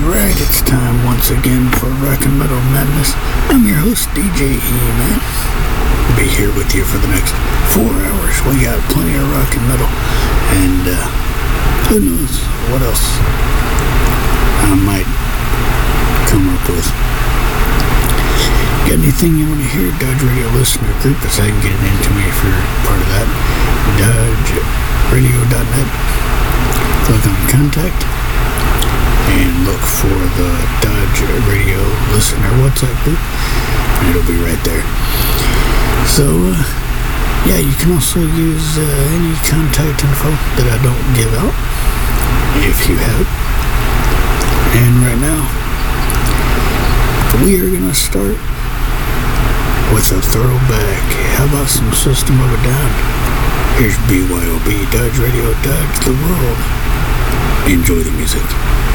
Alright, it's time once again for Rock and Metal Madness. I'm your host, DJ E-Man. I'll be here with you for the next 4 hours. We got plenty of rock and metal. And, who knows what else I might come up with. Got anything you want to hear? Dodge Radio Listener Group, as I can get it into me if you're part of that. DodgeRadio.net. Click on Contact and look for the Dodge Radio Listener WhatsApp group, and it'll be right there. So, yeah, you can also use any contact info that I don't give out, if you have it. And right now, we are going to start with a throwback. How about some System of a Down? Here's BYOB, Dodge Radio, Dodge the World. Enjoy the music.